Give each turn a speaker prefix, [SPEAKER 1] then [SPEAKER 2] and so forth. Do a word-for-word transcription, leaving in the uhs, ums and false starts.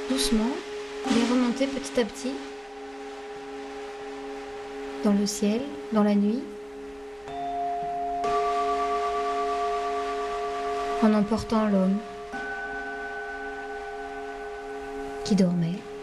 [SPEAKER 1] Doucement, il est remonté petit à petit dans le ciel, dans la nuit, en emportant l'homme qui dormait.